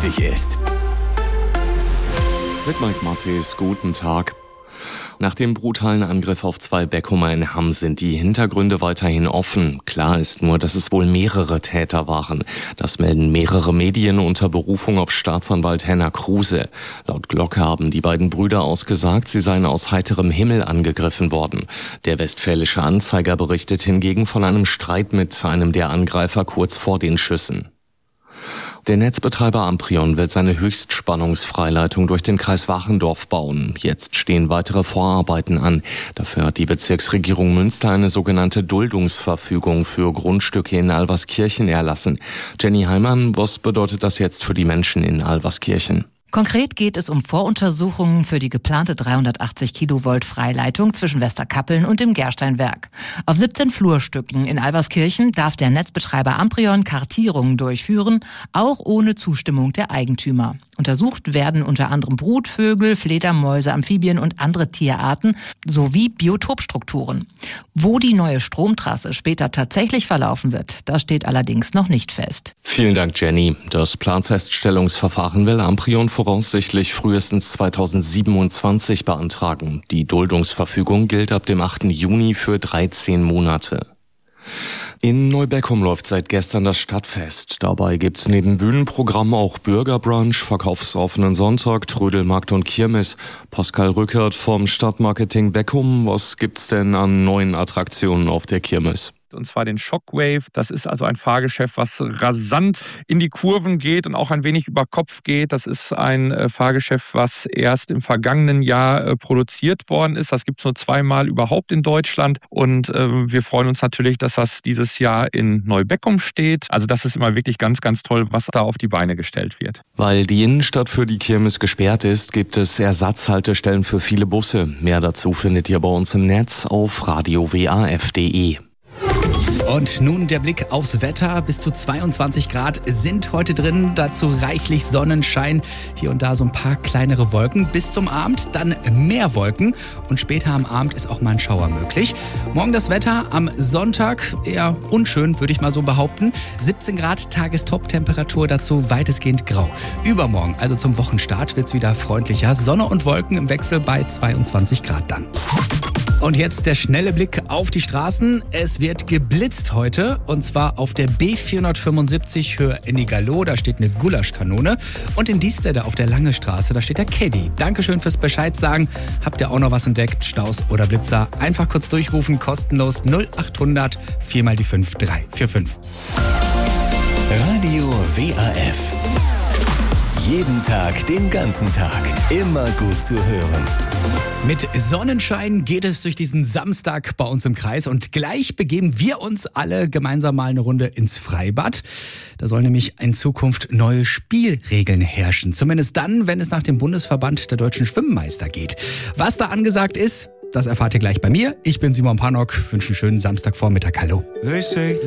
wichtig ist. Mit Mike Mattes, guten Tag. Nach dem brutalen Angriff auf 2 Beckumer in Hamm sind die Hintergründe weiterhin offen. Klar ist nur, dass es wohl mehrere Täter waren. Das melden mehrere Medien unter Berufung auf Staatsanwalt Henner Kruse. Laut Glocke haben die beiden Brüder ausgesagt, sie seien aus heiterem Himmel angegriffen worden. Der Westfälische Anzeiger berichtet hingegen von einem Streit mit einem der Angreifer kurz vor den Schüssen. Der Netzbetreiber Amprion will seine Höchstspannungsfreileitung durch den Kreis Wachendorf bauen. Jetzt stehen weitere Vorarbeiten an. Dafür hat die Bezirksregierung Münster eine sogenannte Duldungsverfügung für Grundstücke in Alverskirchen erlassen. Jenny Heimann, was bedeutet das jetzt für die Menschen in Alverskirchen? Konkret geht es um Voruntersuchungen für die geplante 380 Kilovolt Freileitung zwischen Westerkappeln und dem Gersteinwerk. Auf 17 Flurstücken in Alverskirchen darf der Netzbetreiber Amprion Kartierungen durchführen, auch ohne Zustimmung der Eigentümer. Untersucht werden unter anderem Brutvögel, Fledermäuse, Amphibien und andere Tierarten sowie Biotopstrukturen. Wo die neue Stromtrasse später tatsächlich verlaufen wird, das steht allerdings noch nicht fest. Vielen Dank, Jenny. Das Planfeststellungsverfahren will Amprion voraussichtlich frühestens 2027 beantragen. Die Duldungsverfügung gilt ab dem 8. Juni für 13 Monate. In Neubeckum läuft seit gestern das Stadtfest. Dabei gibt's neben Bühnenprogramm auch Bürgerbrunch, verkaufsoffenen Sonntag, Trödelmarkt und Kirmes. Pascal Rückert vom Stadtmarketing Beckum. Was gibt's denn an neuen Attraktionen auf der Kirmes? Und zwar den Shockwave. Das ist also ein Fahrgeschäft, was rasant in die Kurven geht und auch ein wenig über Kopf geht. Das ist ein Fahrgeschäft, was erst im vergangenen Jahr produziert worden ist. Das gibt es nur 2-mal überhaupt in Deutschland. Und wir freuen uns natürlich, dass das dieses Jahr in Neubeckum steht. Also das ist immer wirklich ganz, ganz toll, was da auf die Beine gestellt wird. Weil die Innenstadt für die Kirmes gesperrt ist, gibt es Ersatzhaltestellen für viele Busse. Mehr dazu findet ihr bei uns im Netz auf radiowaf.de. Und nun der Blick aufs Wetter. Bis zu 22 Grad sind heute drin, dazu reichlich Sonnenschein. Hier und da so ein paar kleinere Wolken. Bis zum Abend dann mehr Wolken und später am Abend ist auch mal ein Schauer möglich. Morgen das Wetter, am Sonntag eher unschön, würde ich mal so behaupten. 17 Grad Tagestop-Temperatur, dazu weitestgehend grau. Übermorgen, also zum Wochenstart, wird's wieder freundlicher. Sonne und Wolken im Wechsel bei 22 Grad dann. Und jetzt der schnelle Blick auf die Straßen. Es wird geblitzt heute und zwar auf der B475 Höhe Ennigerloh. Da steht eine Gulaschkanone. Und in Diestede auf der Lange Straße, da steht der Caddy. Dankeschön fürs Bescheid sagen. Habt ihr auch noch was entdeckt? Staus oder Blitzer? Einfach kurz durchrufen, kostenlos 0800 4 mal die 5 345. Radio WAF. Jeden Tag, den ganzen Tag. Immer gut zu hören. Mit Sonnenschein geht es durch diesen Samstag bei uns im Kreis und gleich begeben wir uns alle gemeinsam mal eine Runde ins Freibad. Da sollen nämlich in Zukunft neue Spielregeln herrschen. Zumindest dann, wenn es nach dem Bundesverband der deutschen Schwimmmeister geht. Was da angesagt ist, das erfahrt ihr gleich bei mir. Ich bin Simon Pannock, wünsche einen schönen Samstagvormittag. Hallo.